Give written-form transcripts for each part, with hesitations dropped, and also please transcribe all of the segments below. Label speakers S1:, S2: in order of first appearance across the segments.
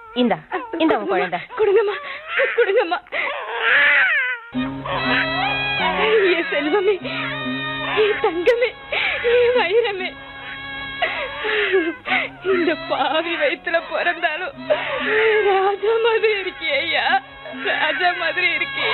S1: இந்த இந்த உன் குழந்தை.
S2: கொடுங்கம்மா, கொடுங்கம்மா. என் செல்வமே, என் தங்கமே, என் வைரமே. இந்த பாவி வயிற்றுல பிறந்தாலும் ராஜா மாதிரி இருக்கிய ஐயா, ராஜா மாதிரி இருக்கிய.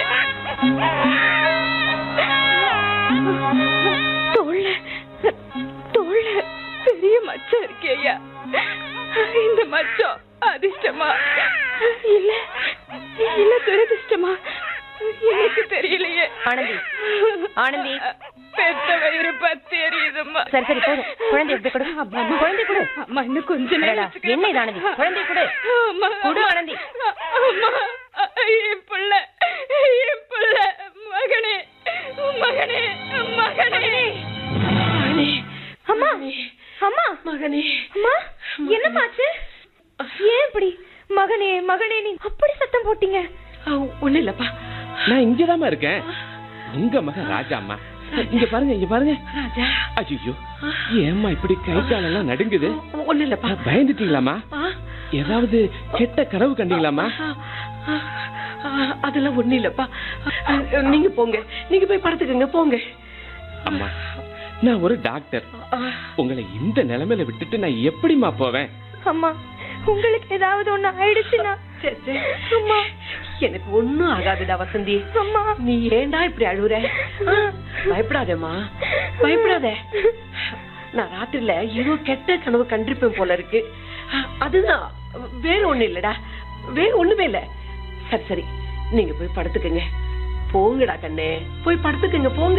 S2: தோல்ல தோல்ல பெரிய மச்சம் இருக்கே ஐயா. இந்த மச்சம் அதிர்ஷ்டமா இல்ல இல்ல துரதிர்ஷ்டமா எனக்கு தெரியலையே.
S1: ஆனந்தி, ஆனந்தி,
S2: பெத்த வயிறு பத்தி எரியுதும்மா.
S1: சரி சரி போதும், குழந்தை எப்படி கொடு, குழந்தை கொடு.
S2: அம்மா இன்னும் கொஞ்சம்
S1: என்ன இது ஆனந்தி, குழந்தை கொடு, கொடு ஆனந்தி.
S2: அம்மா, என் பிள்ளை, என் பிள்ளை, மகனே, மகனே, மகனே.
S1: அம்மா, அம்மா,
S2: மகனே,
S1: அம்மா, என்னமாச்சு? ஏன் இப்படி மகனே மகனே நீ அப்படி சத்தம் போட்டீங்க?
S2: ஒண்ணு இல்லப்பா,
S3: நான் இங்கதாம்மா இருக்கேன். உங்க மகன் ராஜா அம்மா. இங்க பாருங்க, இங்க பாருங்க.
S2: ராஜா.
S3: ஐயோ, ஏம்மா இப்படி கை காலெல்லாம் நடுங்குது?
S2: ஒண்ணு இல்லப்பா.
S3: பயந்துட்டீங்களாமா? ஏதாவது கெட்ட கனவு கண்டீங்களாமா?
S2: அதெல்லாம் ஒண்ணு இல்லப்பா. நீங்க போங்க, நீங்க போய் படுத்துக்கங்க, போங்க.
S3: அம்மா, நான் ஒரு டாக்டர். உங்களை இந்த நிலைமையில விட்டுட்டு நான் எப்படிமா போவேன்?
S1: அம்மா, உங்களுக்கு ஏதாவது ஒண்ணு ஆயிடுச்சுன்னா?
S2: அம்மா, எனக்கு ஒண்ணும் ஆகாதுடா வசந்தி.
S1: அம்மா,
S2: நீ ஏண்டா இப்படி அழுகுற? பயப்படாதேம்மா, பயப்படாத. நான் ராத்திரில ஏதோ கெட்ட கனவு கண்டிருப்பேன் போல இருக்கு. அதுதான், வேற ஒண்ணு இல்லடா, வேற ஒண்ணுமே இல்ல. சரி சரி, நீங்க போய் படுத்துக்கங்க. போங்கடா கண்ணே, போய் படுத்துக்கங்க, போங்க.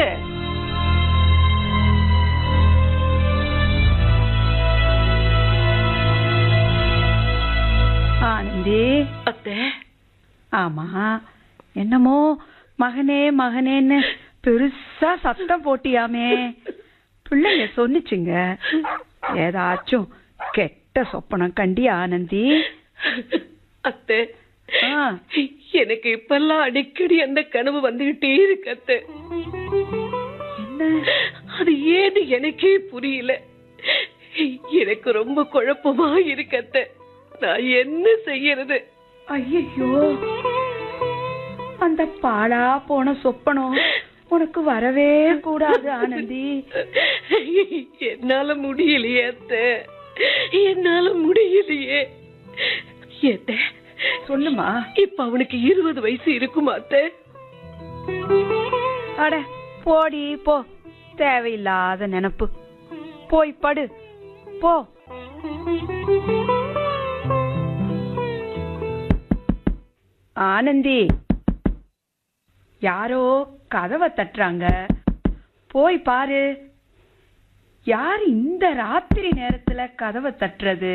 S4: ஆனந்தி.
S2: அத்தை.
S4: ஆமா, என்னமோ மகனே மகனேன்னு பெருசா சத்தம் போட்டியாமே. பிள்ளைங்க சொன்னிச்சுங்க, ஏதாச்சும் கெட்ட சொப்பனம் கண்டி ஆனந்தி?
S2: அத்தை, எனக்கு இப்பெல்லாம் அடிக்கடி அந்த கனவு வந்துகிட்டே இருக்கு அத்தை.
S4: என்ன
S2: அது ஏன்னு எனக்கே புரியல. எனக்கு ரொம்ப குழப்பமா இருக்கு அத்தை. நான் என்ன செய்யறது?
S4: ஐயோ, அந்த பாழா போன சொப்பனம் உனக்கு வரவே கூடாது ஆனந்தி.
S2: என்னால முடியலையே அத்தை, என்னால முடியலையே. அத்தை,
S4: சொல்லுமா.
S2: இப்ப அவனுக்கு 20 வயசு இருக்குமா அத்தை?
S4: அட போடி போ, தேவையில்லாத நினைப்பு. போய் படு போ. ஆனந்தி, யாரோ கதவை தட்டுறாங்க, போய் பாரு. யார் இந்த ராத்திரி நேரத்துல கதவை தட்டுறது?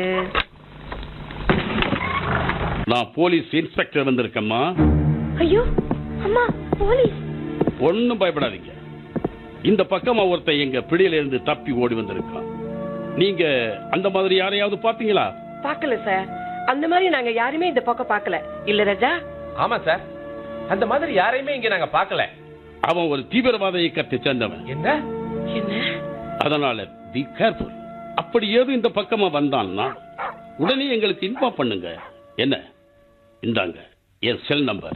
S5: நான் போலீஸ் இன்ஸ்பெக்டர் வந்திருக்கேம்மா.
S1: ஐயோ அம்மா, போலீஸ்.
S5: ஒன்னும் பயப்படாதீங்க. இந்த பக்கமா ஒருத்தன் எங்க பிடியில இருந்து தப்பி ஓடி வந்திருக்கான். நீங்க அந்த மாதிரி யாரையாவது பாத்தீங்களா?
S2: பாக்கல சார், அந்த மாதிரி நாங்க யாருமே இந்த பக்கம் பாக்கல. இல்ல ராஜா?
S3: ஆமா சார், அந்த மாதிரி யாரையுமே இங்க நாங்க பார்க்கல.
S5: அவன் ஒரு தீவிரவாத இயக்கத்தை சேர்ந்தவன்.
S3: என்ன
S2: என்ன?
S5: அதனால பி கேர்ஃபுல். அப்படி ஏதும் இந்த பக்கமா வந்தான்னா உடனே எங்களுக்கு இன்ஃபார்ம் பண்ணுங்க. என்ன, இந்தாங்க என் செல் நம்பர்.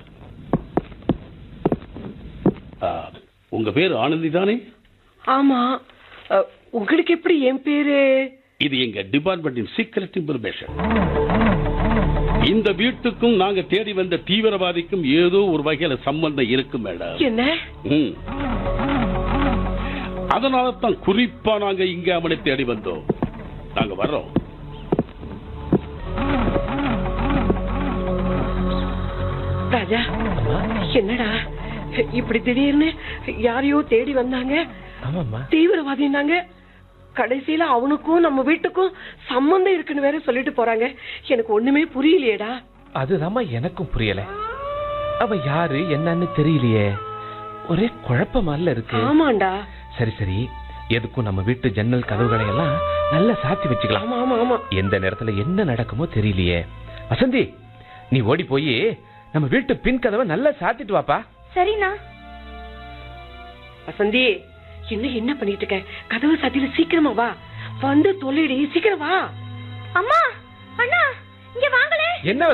S5: உங்க பேரு ஆனந்தி தானே?
S2: ஆமா. உங்களுக்கு எப்படி என் பேரு?
S5: இது எங்க டிபார்ட்மெண்டின் சீக்ரெட் இன்ஃபர்மேஷன். இந்த வீட்டுக்கும் நாங்க தேடி வந்த தீவிரவாதிக்கும் ஏதோ ஒரு வகையில சம்பந்தம் இருக்கு மேடம்.
S2: என்ன?
S5: அதனால தான் குறிப்பா நாங்க இங்க அவனை தேடி வந்தோம். நாங்க வர்றோம்.
S2: ராஜா, என்னடா இப்படி திடீர்னு யாரையோ தேடி வந்தாங்க? தீவிரவாதினாங்க. கடைசியில அவனுக்கும் நம்ம வீட்டுக்கும் சம்பந்தம் இருக்குன்னு வேற சொல்லிட்டு போறாங்க. எனக்கு ஒண்ணுமே புரியலையேடா.
S3: அதுதாம்மா எனக்கும் புரியல. அவ யாரு என்னன்னு தெரியலையே, ஒரே குழப்பமால இருக்கு.
S2: ஆமாண்டா.
S3: சரி சரி, எதுக்கும் நம்ம வீட்டு ஜன்னல் கதவுகளை எல்லாம் நல்லா சாத்தி வச்சுக்கலாம்.
S2: ஆமா ஆமா ஆமா.
S3: எந்த நேரத்துல என்ன நடக்குமோ தெரியலையே. வசந்தி, நீ ஓடி போய் நம்ம வீட்டு பின் கதவை நல்லா சாத்திட்டு வாப்பா.
S1: சரிண்ணா.
S2: வசந்தி, என்ன பண்ணிட்டு இருக்க? கதவு சாத்தில, சீக்கிரமா வா. வந்து தொலைடி, சீக்கிரம் வா.
S1: அம்மா, அண்ணா, இங்க வாங்களே.
S3: என்ன